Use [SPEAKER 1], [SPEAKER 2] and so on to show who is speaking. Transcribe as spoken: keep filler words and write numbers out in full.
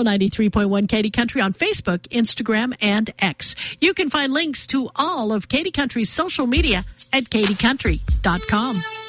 [SPEAKER 1] ninety-three point one Katy Country on Facebook, Instagram, and X. You can find links to all of Katy Country's social media at katy country dot com.